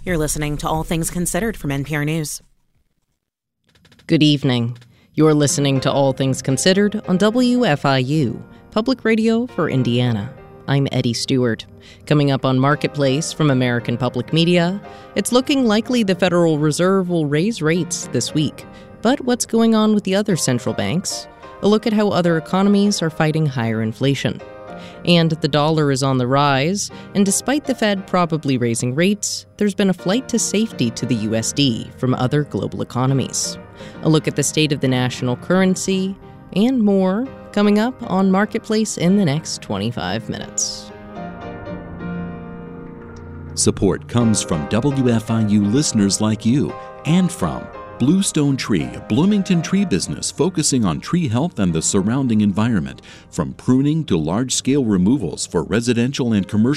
You're listening to All Things Considered from NPR News. Good evening. You're listening to All Things Considered on WFIU, Public Radio for Indiana. I'm Eddie Stewart. Coming up on Marketplace from American Public Media, it's looking likely the Federal Reserve will raise rates this week. But what's going on with the other central banks? A look at how other economies are fighting higher inflation. And the dollar is on the rise, and despite the Fed probably raising rates, there's been a flight to safety to the USD from other global economies. A look at the state of the national currency, and more, coming up on Marketplace in the next 25 minutes. Support comes from WFIU listeners like you and from Bluestone Tree, a Bloomington tree business focusing on tree health and the surrounding environment, from pruning to large-scale removals for residential and commercial